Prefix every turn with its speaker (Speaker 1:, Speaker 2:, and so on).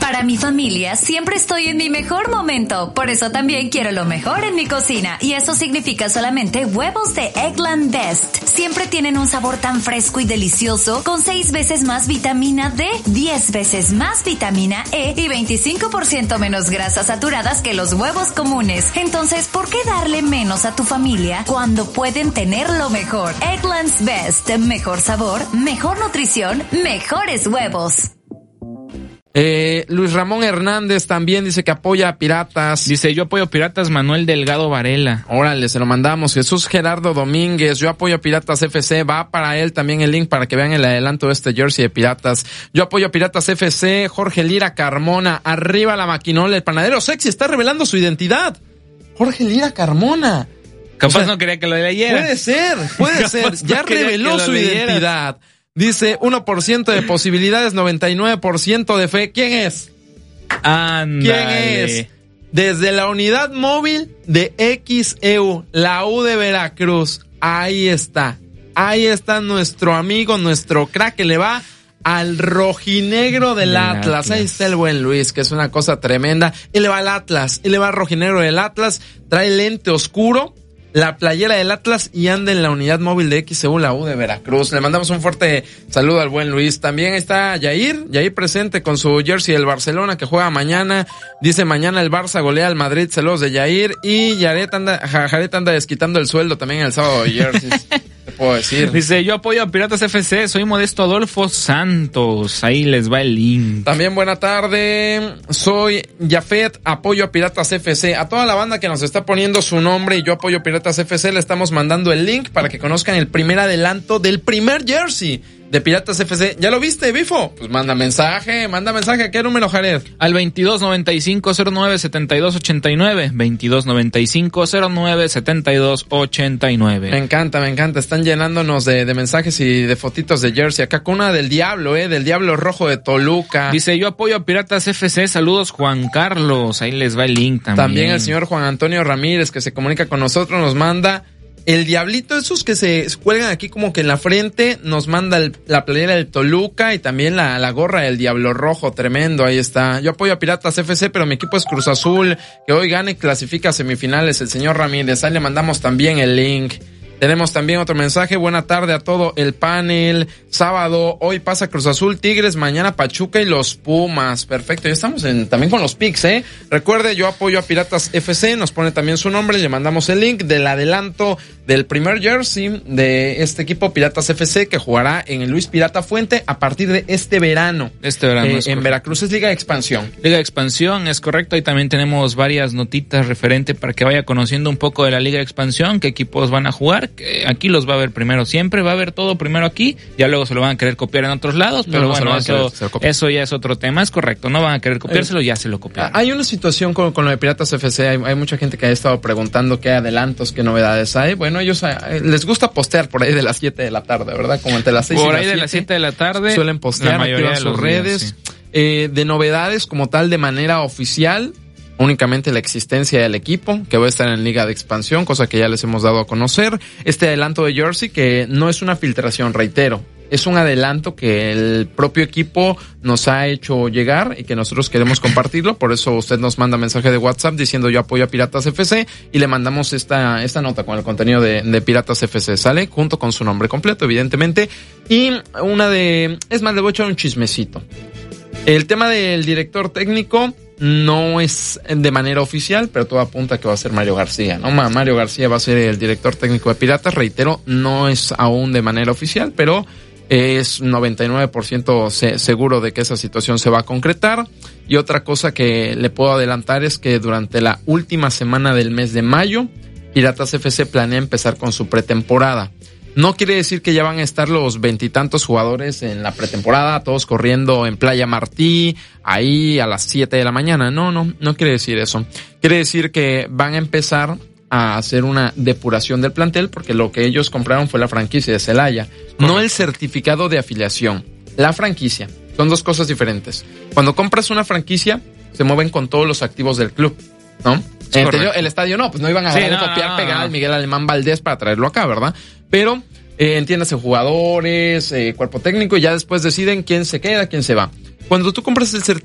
Speaker 1: Para mi familia siempre estoy en mi mejor momento, por eso también quiero lo mejor en mi cocina, y eso significa solamente huevos de Eggland Best. Siempre tienen un sabor tan fresco y delicioso, con 6 veces más vitamina D, 10 veces más vitamina E y 25% menos grasas saturadas que los huevos comunes. Entonces, ¿por qué darle menos a tu familia cuando pueden tener lo mejor? Eggland's Best, mejor sabor, mejor nutrición, mejores huevos.
Speaker 2: Luis Ramón Hernández también dice que apoya a Piratas.
Speaker 3: Dice, yo apoyo a Piratas. Manuel Delgado Varela.
Speaker 2: Órale, se lo mandamos. Jesús Gerardo Domínguez, yo apoyo a Piratas FC. Va para él también el link para que vean el adelanto de este jersey de Piratas. Yo apoyo a Piratas FC. Jorge Lira Carmona, arriba la maquinola. El panadero sexy está revelando su identidad. Jorge Lira Carmona.
Speaker 3: Capaz no quería que lo leyera.
Speaker 2: Puede ser. Ya reveló su identidad. Dice 1% de posibilidades, 99% de fe. ¿Quién es?
Speaker 3: Ándale.
Speaker 2: ¿Quién es? Desde la unidad móvil de XEU, la U de Veracruz. Ahí está. Ahí está nuestro amigo, nuestro crack que le va al rojinegro del Atlas. Ahí está el buen Luis, que es una cosa tremenda. Y le va al Atlas. Y le va al rojinegro del Atlas. Trae lente oscuro, la playera del Atlas y anda en la unidad móvil de XEU, la U de Veracruz. Le mandamos un fuerte saludo al buen Luis. También está Yair presente con su jersey del Barcelona que juega mañana. Dice mañana el Barça golea al Madrid, saludos de Yair. Y Jared anda desquitando el sueldo también el sábado de jerseys. ¿Qué puedo decir?
Speaker 3: Dice, yo apoyo a Piratas FC, soy Modesto Adolfo Santos. Ahí les va el link.
Speaker 2: También buena tarde, soy Jafet, apoyo a Piratas FC. A toda la banda que nos está poniendo su nombre y yo apoyo a Piratas FC, le estamos mandando el link para que conozcan el primer adelanto del primer jersey de Piratas FC. ¿Ya lo viste, Bifo? Pues manda mensaje. ¿A qué número, Jared?
Speaker 3: Al 2295-09-7289. 2295-09-7289.
Speaker 2: Me encanta. Están llenándonos de mensajes y de fotitos de jersey. Acá con una del Diablo, del Diablo Rojo de Toluca.
Speaker 3: Dice, yo apoyo a Piratas FC. Saludos, Juan Carlos. Ahí les va el link también.
Speaker 2: También el señor Juan Antonio Ramírez, que se comunica con nosotros, nos manda el diablito, esos que se cuelgan aquí como que en la frente, nos manda la playera del Toluca y también la gorra del Diablo Rojo, tremendo, ahí está. Yo apoyo a Piratas FC, pero mi equipo es Cruz Azul, que hoy gana y clasifica a semifinales, el señor Ramírez. Ahí le mandamos también el link. Tenemos también otro mensaje, buena tarde a todo el panel. Sábado, hoy pasa Cruz Azul, Tigres, mañana Pachuca y los Pumas. Perfecto, ya estamos también con los picks, Recuerde, yo apoyo a Piratas FC, nos pone también su nombre, le mandamos el link del adelanto del primer jersey de este equipo Piratas FC que jugará en el Luis Pirata Fuente a partir de este verano. En Veracruz es Liga de Expansión.
Speaker 3: Liga de Expansión, es correcto, y también tenemos varias notitas referente para que vaya conociendo un poco de la Liga de Expansión, qué equipos van a jugar. Que aquí los va a ver primero, siempre va a ver todo primero aquí, ya luego se lo van a querer copiar en otros lados, pero bueno, eso ya es otro tema, es correcto, no van a querer copiárselo, ya se lo copiaron.
Speaker 2: Hay una situación con lo de Piratas FC, hay mucha gente que ha estado preguntando qué adelantos, qué novedades hay. Bueno, ellos les gusta postear por ahí de las 7 de la tarde, ¿verdad? Como entre las 6
Speaker 3: por
Speaker 2: y las 7. Por
Speaker 3: ahí de las 7 de la tarde.
Speaker 2: Suelen postear, activan sus redes. Sí. De novedades como tal de manera oficial, únicamente la existencia del equipo, que va a estar en Liga de Expansión, cosa que ya les hemos dado a conocer. Este adelanto de jersey, que no es una filtración, reitero, es un adelanto que el propio equipo nos ha hecho llegar y que nosotros queremos compartirlo. Por eso usted nos manda mensaje de WhatsApp diciendo yo apoyo a Piratas FC y le mandamos esta nota con el contenido de Piratas FC, ¿sale? Junto con su nombre completo, evidentemente. Y es más, le voy a echar un chismecito. El tema del director técnico no es de manera oficial, pero todo apunta a que va a ser Mario García, ¿no? Mario García va a ser el director técnico de Piratas, reitero, no es aún de manera oficial, pero es 99% seguro de que esa situación se va a concretar. Y otra cosa que le puedo adelantar es que durante la última semana del mes de mayo, Piratas FC planea empezar con su pretemporada. No quiere decir que ya van a estar los 20 y tantos jugadores en la pretemporada, todos corriendo en Playa Martí, ahí a las 7 de la mañana. No quiere decir eso. Quiere decir que van a empezar a hacer una depuración del plantel, porque lo que ellos compraron fue la franquicia de Celaya, no el certificado de afiliación. La franquicia. Son dos cosas diferentes. Cuando compras una franquicia, se mueven con todos los activos del club, ¿no? El estadio no, pues no iban a copiar, pegar al Miguel Alemán Valdés para traerlo acá, ¿verdad? Pero entiéndase, jugadores, cuerpo técnico, y ya después deciden quién se queda, quién se va. Cuando tú compras el certificado